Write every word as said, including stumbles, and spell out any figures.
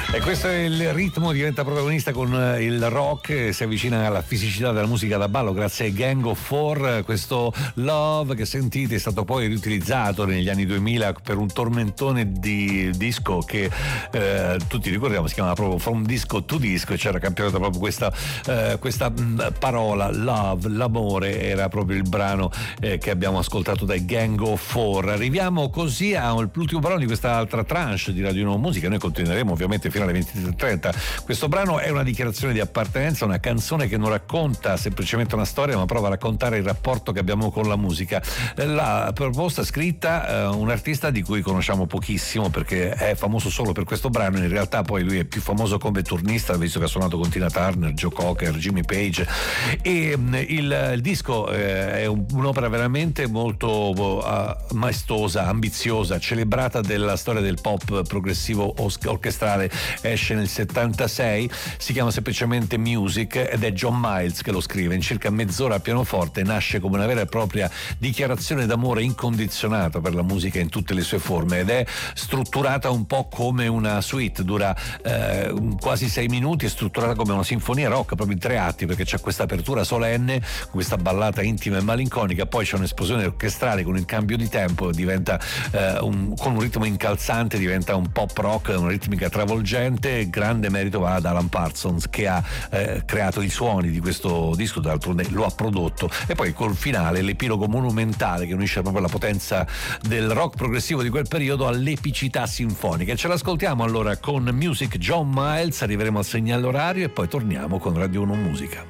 E questo è il ritmo, diventa protagonista con il rock, si avvicina alla fisicità della musica da ballo grazie ai Gang of Four. Questo Love che sentite è stato poi riutilizzato negli anni duemila per un tormentone di disco che eh, tutti ricordiamo, si chiamava proprio From Disco to Disco, e c'era campionata proprio questa, eh, questa parola Love, l'amore, era proprio il brano eh, che abbiamo ascoltato dai Gang of Four. Arriviamo così all'ultimo brano di questa altra tranche di Radio uno Musica. Noi continueremo ovviamente fino alle ventitré e trenta. Questo brano è una dichiarazione di appartenenza, una canzone che non racconta semplicemente una storia, ma prova a raccontare il rapporto che abbiamo con la musica. La proposta scritta uh, un artista di cui conosciamo pochissimo, perché è famoso solo per questo brano. In realtà poi lui è più famoso come turnista, visto che ha suonato con Tina Turner, Joe Cocker, Jimmy Page, e um, il, il disco uh, è un, un'opera veramente molto uh, maestosa, ambiziosa, celebrata della storia del pop progressivo orchestrale. Esce nel settantasei, si chiama semplicemente Music ed è John Miles che lo scrive. In circa mezz'ora a pianoforte nasce come una vera e propria dichiarazione d'amore incondizionato per la musica in tutte le sue forme, ed è strutturata un po' come una suite, dura eh, quasi sei minuti, è strutturata come una sinfonia rock proprio in tre atti, perché c'è questa apertura solenne, questa ballata intima e malinconica, poi c'è un'esplosione orchestrale con il cambio di tempo, diventa eh, un, con un ritmo incalzante, diventa un pop rock, una ritmica travolgente. Grande merito va ad Alan Parsons, che ha eh, creato i suoni di questo disco, d'altronde lo ha prodotto, e poi col finale l'epilogo monumentale che unisce proprio la potenza del rock progressivo di quel periodo all'epicità sinfonica. Ce l'ascoltiamo allora con Music, John Miles, arriveremo al segnale orario e poi torniamo con Radio uno Musica.